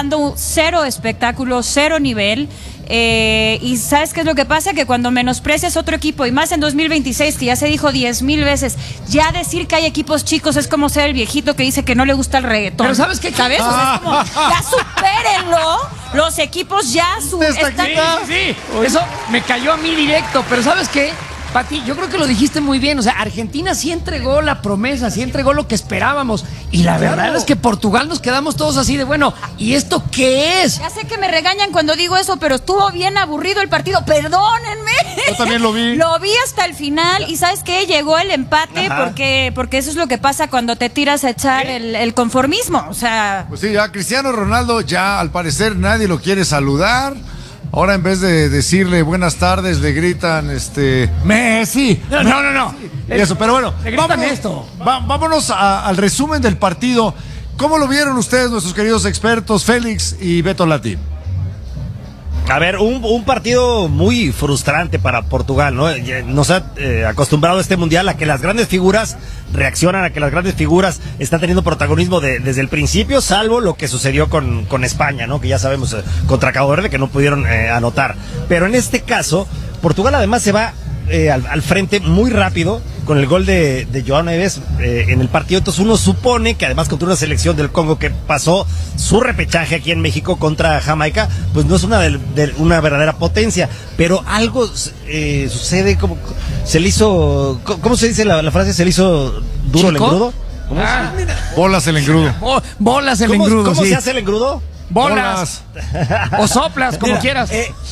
dando cero espectáculo, cero nivel. Y ¿sabes qué es lo que pasa? Que cuando menosprecias otro equipo, y más en 2026, que ya se dijo 10,000 veces, ya decir que hay equipos chicos es como ser el viejito que dice que no le gusta el reggaetón. Pero ¿sabes qué? ¿Sabes? O sea, es como, ya supérenlo. Los equipos ya están... Sí. Eso me cayó a mí directo. Pero ¿sabes qué, Pati? Yo creo que lo dijiste muy bien. O sea, Argentina sí entregó la promesa, sí entregó lo que esperábamos. Y la verdad es que Portugal nos quedamos todos así de, bueno, ¿y esto qué es? Ya sé que me regañan cuando digo eso, pero estuvo bien aburrido el partido. Perdónenme. Yo también lo vi. Lo vi hasta el final. Y ¿sabes qué? Llegó el empate porque eso es lo que pasa cuando te tiras a echar el conformismo. O sea... Pues sí, ya Cristiano Ronaldo, ya al parecer nadie lo quiere saludar. Ahora en vez de decirle buenas tardes, le gritan Messi. No. Y eso, pero bueno, vámonos al resumen del partido. ¿Cómo lo vieron ustedes, nuestros queridos expertos, Félix y Beto Lati? A ver, un partido muy frustrante para Portugal, ¿no? Nos ha acostumbrado este mundial a que las grandes figuras reaccionan, a que las grandes figuras están teniendo protagonismo desde el principio, salvo lo que sucedió con España, ¿no? Que ya sabemos, contra Cabo Verde, que no pudieron anotar. Pero en este caso, Portugal además se va al frente muy rápido con el gol de João Neves en el partido. Entonces uno supone que además contra una selección del Congo que pasó su repechaje aquí en México contra Jamaica, pues no es una verdadera potencia, pero algo sucede, como se le hizo, ¿cómo se dice la frase? ¿Se le hizo duro el engrudo? Bolas el engrudo. Bolas el engrudo. ¿Cómo sí. se hace el engrudo? Bolas. O soplas, como quieras.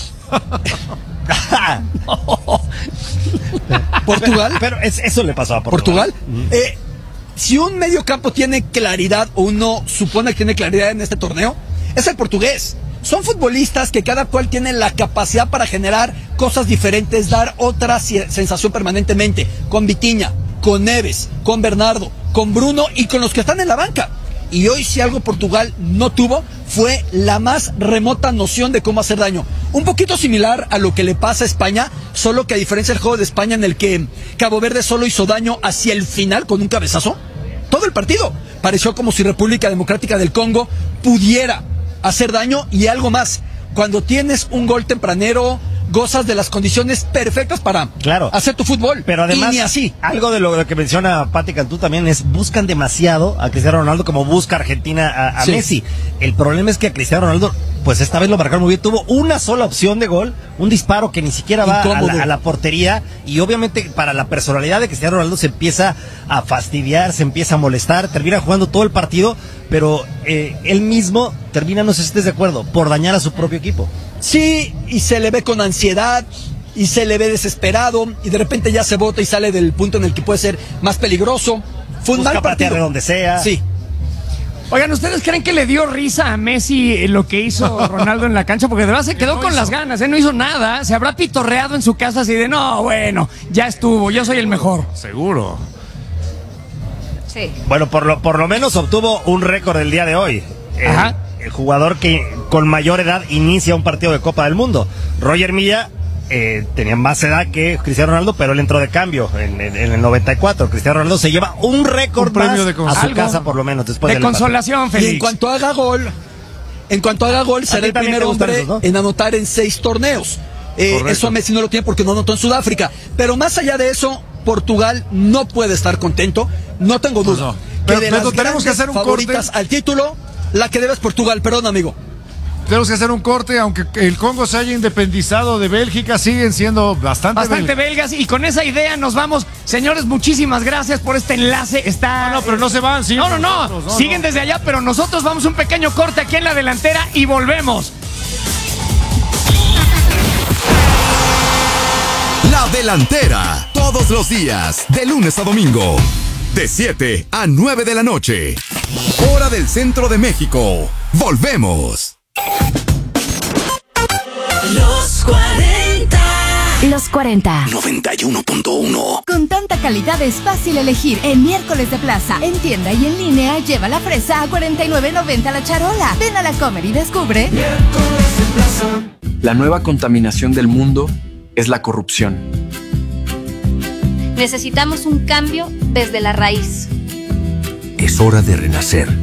Portugal. Pero eso le pasó a Portugal. Si un mediocampo tiene claridad, o uno supone que tiene claridad en este torneo, es el portugués. Son futbolistas que cada cual tiene la capacidad para generar cosas diferentes, dar otra sensación permanentemente. Con Vitinha, con Neves, con Bernardo, con Bruno y con los que están en la banca. Y hoy si algo Portugal no tuvo fue la más remota noción de cómo hacer daño. Un poquito similar a lo que le pasa a España, solo que a diferencia del juego de España en el que Cabo Verde solo hizo daño hacia el final con un cabezazo, todo el partido pareció como si República Democrática del Congo pudiera hacer daño. Y algo más, cuando tienes un gol tempranero, gozas de las condiciones perfectas para hacer tu fútbol. Pero además, y ni así. Algo de lo que menciona Pati Cantú también es, buscan demasiado a Cristiano Ronaldo como busca Argentina a Messi. El problema es que a Cristiano Ronaldo, pues esta vez lo marcaron muy bien, tuvo una sola opción de gol, un disparo que ni siquiera va a la portería, y obviamente para la personalidad de Cristiano Ronaldo se empieza a fastidiar, se empieza a molestar, termina jugando todo el partido, pero él mismo termina, no sé si estés de acuerdo, por dañar a su propio equipo. Sí, y se le ve con ansiedad, y se le ve desesperado, y de repente ya se bota y sale del punto en el que puede ser más peligroso. Fue un mal partido. De donde sea. Sí. Oigan, ¿ustedes creen que le dio risa a Messi lo que hizo Ronaldo en la cancha? Porque de verdad se quedó con las ganas, no hizo nada. Se habrá pitorreado en su casa así de, no, bueno, ya estuvo, yo soy el mejor. Seguro. Sí. Bueno, por lo menos obtuvo un récord el día de hoy. El jugador que con mayor edad inicia un partido de Copa del Mundo. Roger Milla tenía más edad que Cristiano Ronaldo, pero él entró de cambio en el 94. Cristiano Ronaldo se lleva un récord más a su casa, por lo menos, después de consolación, Félix. Y en cuanto haga gol, será el primer hombre en anotar en 6 torneos. Eso Messi no lo tiene porque no anotó en Sudáfrica. Pero más allá de eso, Portugal no puede estar contento. No tengo duda. Pero tenemos que hacer un favoritas corte al título, la que debe es Portugal. Perdón, amigo. Tenemos que hacer un corte, aunque el Congo se haya independizado de Bélgica, siguen siendo bastante belgas, y con esa idea nos vamos. Señores, muchísimas gracias por este enlace. No, pero no se van, siguen. No, siguen desde allá, pero nosotros vamos a un pequeño corte aquí en la delantera y volvemos. La delantera, todos los días, de lunes a domingo, de 7 a 9 de la noche, hora del centro de México. Volvemos. Los 40. Los 40. 91.1. Con tanta calidad es fácil elegir. En miércoles de plaza, en tienda y en línea, lleva la fresa a $49.90 la charola. Ven a la Comer y descubre. Miércoles de plaza. La nueva contaminación del mundo es la corrupción. Necesitamos un cambio desde la raíz. Es hora de renacer.